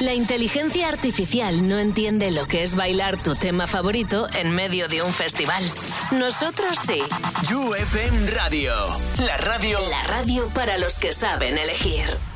La inteligencia artificial no entiende lo que es bailar tu tema favorito en medio de un festival. Nosotros sí. You FM Radio. La radio. La radio para los que saben elegir.